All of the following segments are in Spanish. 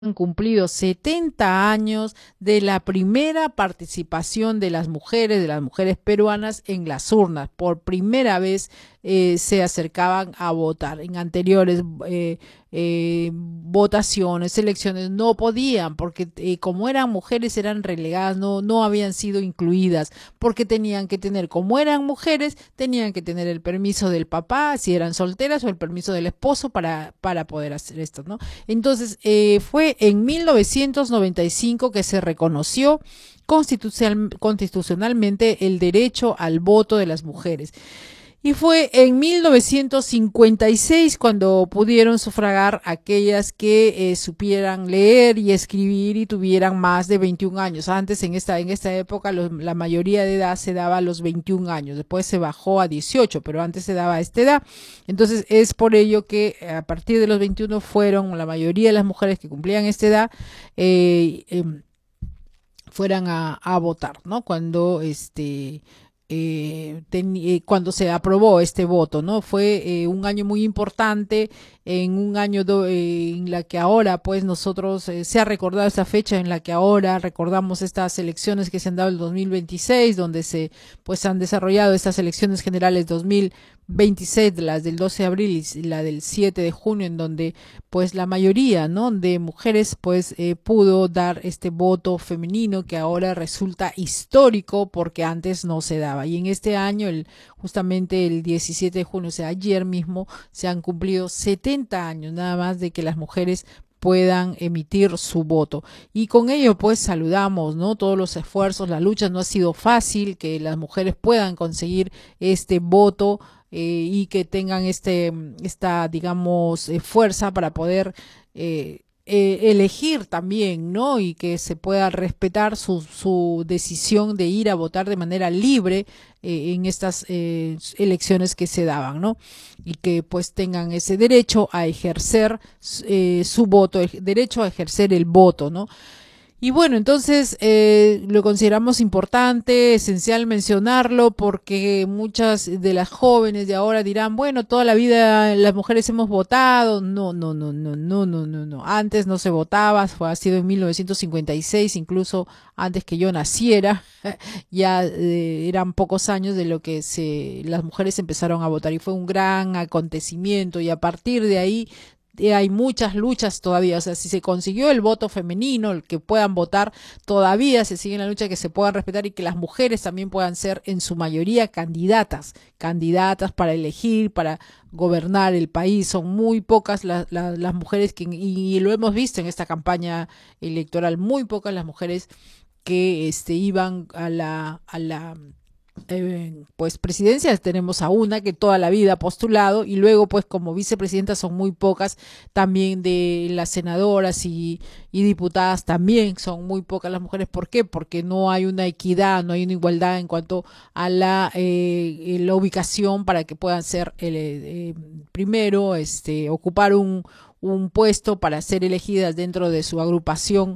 han cumplido 70 años de la primera participación de las mujeres peruanas en las urnas. Por primera vez se acercaban a votar. En anteriores votaciones, elecciones, no podían, porque como eran mujeres eran relegadas, no habían sido incluidas, porque tenían que tener, como eran mujeres, tenían que tener el permiso del papá, si eran solteras, o el permiso del esposo para poder hacer esto, ¿no? Entonces, fue en 1995 que se reconoció constitucionalmente el derecho al voto de las mujeres. Y fue en 1956 cuando pudieron sufragar aquellas que supieran leer y escribir y tuvieran más de 21 años. Antes, en esta época, la mayoría de edad se daba a los 21 años. Después se bajó a 18, pero antes se daba a esta edad. Entonces, es por ello que a partir de los 21 fueron la mayoría de las mujeres que cumplían esta edad fueran a votar, ¿no? Cuando se aprobó este voto, ¿no? Fue un año muy importante, en un año en la que ahora, pues nosotros, se ha recordado esta fecha en la que ahora recordamos estas elecciones que se han dado el 2026, donde pues han desarrollado estas elecciones generales 2026, las del 12 de abril y la del 7 de junio, en donde pues la mayoría, ¿no?, de mujeres pues pudo dar este voto femenino que ahora resulta histórico porque antes no se daba. Y en este año, justamente el 17 de junio, o sea, ayer mismo, se han cumplido 70 años nada más de que las mujeres puedan emitir su voto. Y con ello pues saludamos, ¿no?, todos los esfuerzos, la lucha. No ha sido fácil que las mujeres puedan conseguir este voto y que tengan esta, digamos, fuerza para poder elegir también, ¿no? Y que se pueda respetar su decisión de ir a votar de manera libre en estas elecciones que se daban, ¿no? Y que pues tengan ese derecho a ejercer su voto, el derecho a ejercer el voto, ¿no? Y bueno, entonces lo consideramos importante, esencial mencionarlo, porque muchas de las jóvenes de ahora dirán, bueno, toda la vida las mujeres hemos votado. No, no, no, no, no, no, no, no. Antes no se votaba, ha sido en 1956, incluso antes que yo naciera, ya eran pocos años de lo que las mujeres empezaron a votar, y fue un gran acontecimiento, y a partir de ahí hay muchas luchas todavía. O sea, si se consiguió el voto femenino, el que puedan votar, todavía se sigue en la lucha, que se puedan respetar y que las mujeres también puedan ser en su mayoría candidatas para elegir, para gobernar el país. Son muy pocas las mujeres y lo hemos visto en esta campaña electoral, muy pocas las mujeres que iban a la pues presidencia. Tenemos a una que toda la vida ha postulado, y luego pues como vicepresidenta son muy pocas. También de las senadoras y diputadas también son muy pocas las mujeres. ¿Por qué? Porque no hay una equidad, no hay una igualdad en cuanto a la ubicación para que puedan ser primero ocupar un puesto para ser elegidas dentro de su agrupación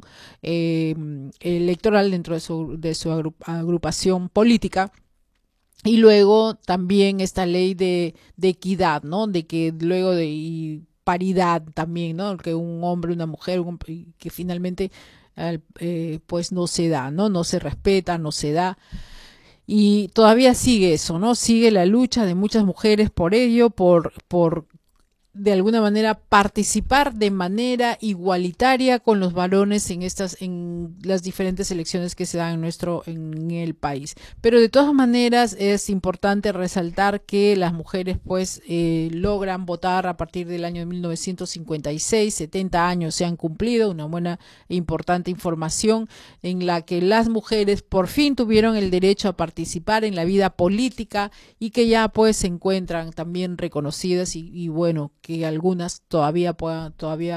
electoral, dentro de su agrupación política. Y luego también esta ley de equidad, ¿no? De que luego y paridad también, ¿no? Que un hombre, una mujer, que finalmente pues no se da, ¿no? No se respeta, no se da. Y todavía sigue eso, ¿no? Sigue la lucha de muchas mujeres por ello, por de alguna manera participar de manera igualitaria con los varones en las diferentes elecciones que se dan en el país. Pero de todas maneras es importante resaltar que las mujeres pues logran votar a partir del año de 1956, 70 años se han cumplido, una buena e importante información en la que las mujeres por fin tuvieron el derecho a participar en la vida política, y que ya pues se encuentran también reconocidas, y bueno, que algunas todavía puedan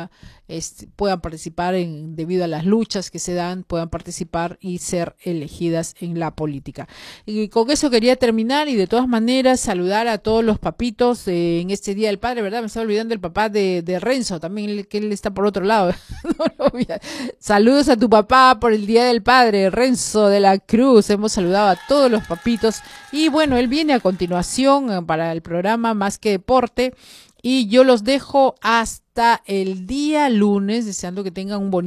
participar debido a las luchas que se dan, puedan participar y ser elegidas en la política. Y con eso quería terminar, y de todas maneras saludar a todos los papitos en este Día del Padre, ¿verdad? Me estaba olvidando del papá de Renzo, también, que él está por otro lado. Saludos a tu papá por el Día del Padre, Renzo de la Cruz. Hemos saludado a todos los papitos, y bueno, él viene a continuación para el programa Más que Deporte. y yo los dejo hasta el día lunes, deseando que tengan un bonito